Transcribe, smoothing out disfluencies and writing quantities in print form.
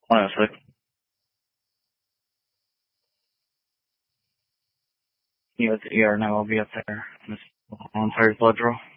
Honestly. You at the ER now, I'll be up there. On 3rd blood draw.